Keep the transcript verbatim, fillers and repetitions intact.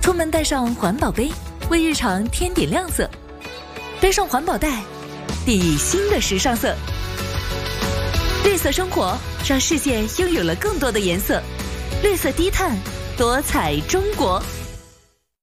出门带上环保杯，为日常添点亮色；背上环保袋，定义新的时尚色。绿色生活让世界拥有了更多的颜色，绿色低碳，多彩中国。